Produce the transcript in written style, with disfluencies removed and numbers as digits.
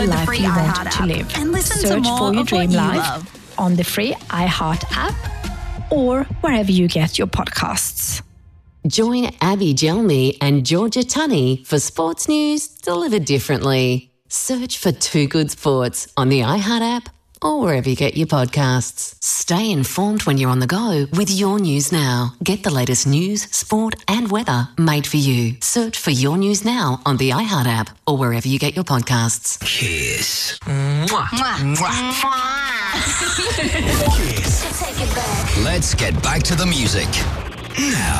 the Download the life free you want iHeart to app live. and listen to Search more for your of dream what you life love. on the free iHeart app or wherever you get your podcasts. Join Abby Gelmy and Georgia Tunney for sports news delivered differently. Search for Two Good Sports on the iHeart app or wherever you get your podcasts. Stay informed when you're on the go with Your News Now. Get the latest news, sport and weather made for you. Search for Your News Now on the iHeart app or wherever you get your podcasts. Kiss. Kiss. Let's get back to the music. Now.